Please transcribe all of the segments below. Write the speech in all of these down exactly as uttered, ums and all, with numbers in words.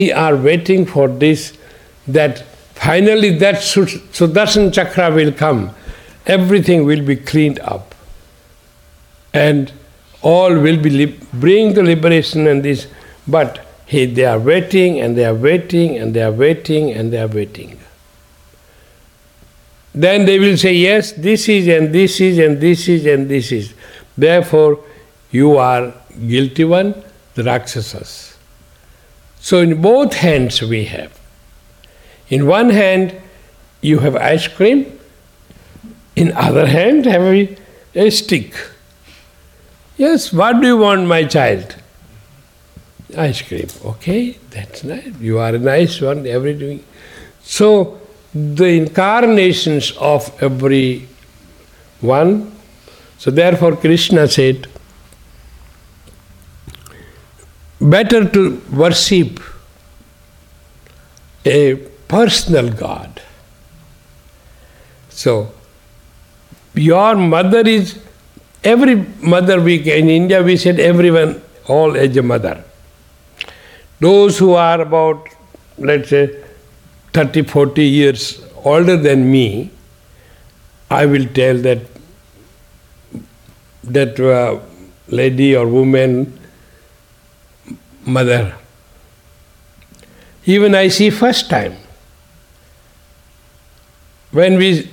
We are waiting for this, that finally that Sudarshan Chakra will come. Everything will be cleaned up. And all will be li- bring the liberation and this. But hey, they are waiting and they are waiting and they are waiting and they are waiting. Then they will say, yes, this is and this is and this is and this is. Therefore, you are guilty one, the Rakshasas. So in both hands we have. In one hand, you have ice cream. In other hand, have we a stick. Yes, what do you want, my child? Ice cream. Okay, that's nice. You are a nice one, everything. So, the incarnations of every one. So therefore Krishna said, better to worship a personal God. So, your mother is, every mother, we in India we said everyone, all as a mother. Those who are about, let's say, thirty, forty years older than me, I will tell that that uh, lady or woman, mother. Even I see first time. When we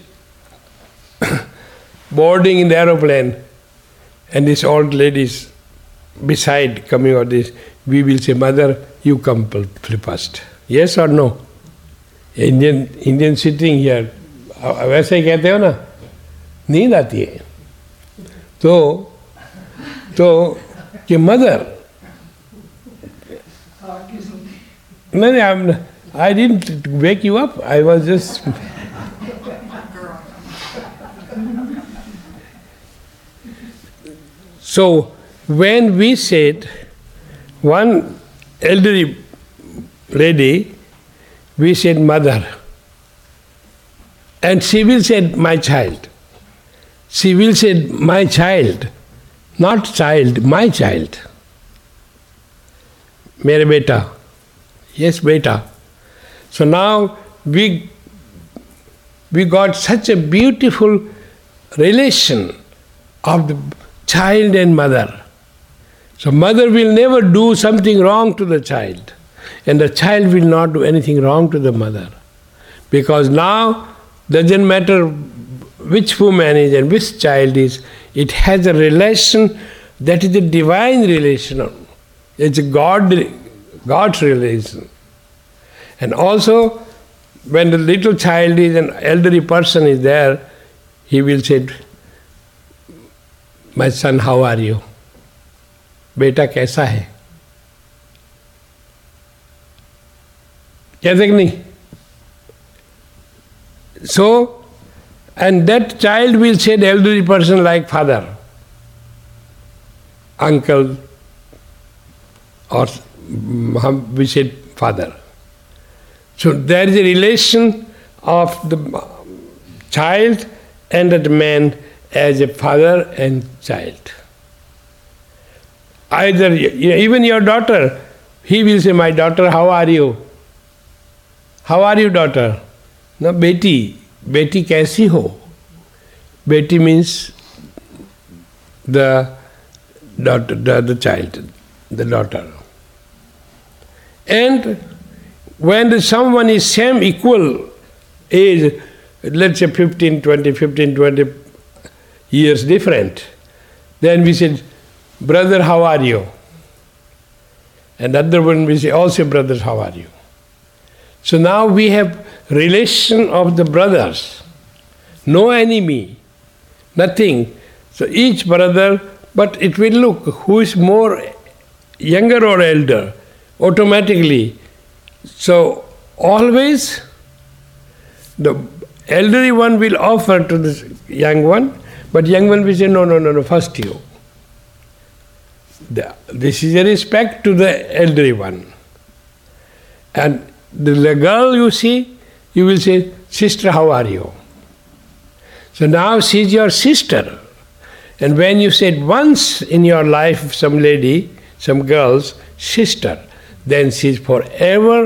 boarding in the aeroplane and this old lady is beside coming or this, we will say, mother, you come first. Yes or no? Indian Indian sitting here, वैसे ही कहते हो ना, नींद आती है. तो तो कि mother, no, no, I didn't wake you up. I was just. So when we said one elderly lady, we said mother, and she will say my child. She will say my child, not child, my child. Mere beta. Yes, beta. So now we we got such a beautiful relation of the child and mother. So mother will never do something wrong to the child, and the child will not do anything wrong to the mother. Because now doesn't matter which woman is and which child is, it has a relation that is a divine relation. It's a God, God's relation. And also, when the little child is, an elderly person is there, he will say, my son, how are you? Beta kaisa hai? कहते कि नहीं? So, and that child will say the elderly person like father, uncle, or we said father. So there is a relation of the child and that man as a father and child. Either, even your daughter, he will say, my daughter, how are you? How are you, daughter? No, beti. Beti kaisi ho? Beti means the daughter, the, the child, the daughter. And when the someone is same equal age, let's say fifteen, twenty, fifteen, twenty years different, then we said, brother, how are you? And other one we say, also brothers, how are you? So now we have relation of the brothers, no enemy, nothing. So each brother, but it will look who is more younger or elder, automatically. So always the elderly one will offer to the young one, but young one will say, no, no, no, no, first you. The, this is a respect to the elderly one. And the, the girl you see, you will say, sister, how are you? So now she is your sister. And when you said once in your life some lady, some girl's sister, then she is forever